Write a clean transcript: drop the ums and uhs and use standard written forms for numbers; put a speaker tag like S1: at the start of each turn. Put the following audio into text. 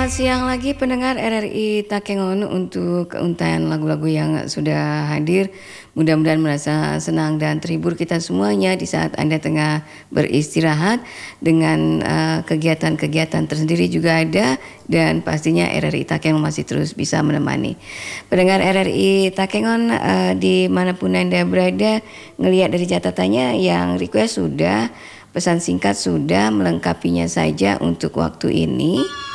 S1: Selamat siang lagi pendengar RRI Takengon untuk keuntayan lagu-lagu yang sudah hadir. Mudah-mudahan merasa senang dan terhibur kita semuanya di saat Anda tengah beristirahat dengan kegiatan-kegiatan tersendiri juga ada, dan pastinya RRI Takengon masih terus bisa menemani. Pendengar RRI Takengon dimanapun Anda berada, ngelihat dari catatannya yang request sudah, pesan singkat sudah, melengkapinya saja untuk waktu ini.